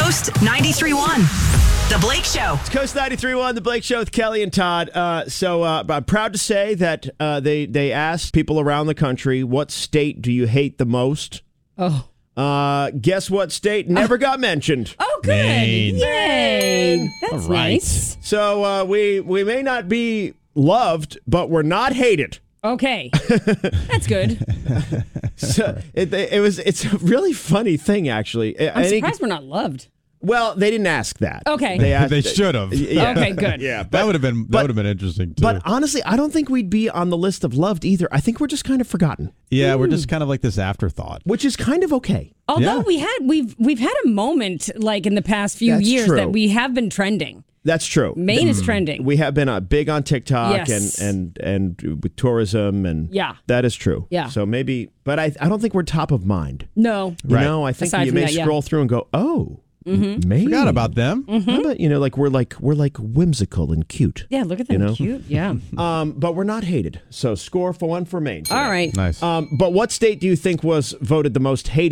Coast 93.1. The Blake Show. It's Coast 93.1, The Blake Show with Kelly and Todd. I'm proud to say that they asked people around the country, what state do you hate the most? Oh. Guess what state never got mentioned? Oh, good. Maine. Yay. That's nice. So we may not be loved, but we're not hated. Okay. That's good. So it's a really funny thing, actually. I'm surprised we're not loved. Well, they didn't ask that. Okay. They should have. Yeah. Okay, good. Yeah, That would have been interesting too. But honestly, I don't think we'd be on the list of loved either. I think we're just kind of forgotten, yeah, we're just kind of like this afterthought. which is kind of okay. Although Yeah. we've had a moment like in the past few That's years true. that we have been trending. That's true. Maine is trending. We have been big on TikTok Yes. and with tourism and Yeah. that is true. Yeah. So maybe, but I don't think we're top of mind. No. You Right. know, I think Aside you from may that, yeah. scroll through and go, oh, Maine. Forgot about them. How about, like we're like whimsical and cute. Yeah, look at them. You know? Cute. Yeah. But we're not hated. So score for one for Maine. today. All right. Nice. But what state do you think was voted the most hated?